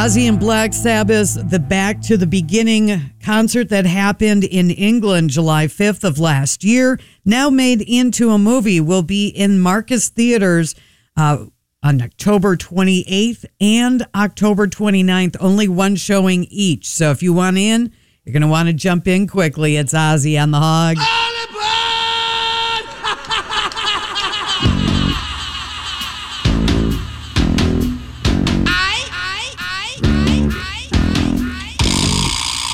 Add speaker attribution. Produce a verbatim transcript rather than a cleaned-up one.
Speaker 1: Ozzy and Black Sabbath, the Back to the Beginning concert that happened in England July fifth of last year, now made into a movie, will be in Marcus Theaters uh, on October twenty-eighth and October twenty-ninth, only one showing each. So if you want in, you're going to want to jump in quickly. It's Ozzy on the Hog.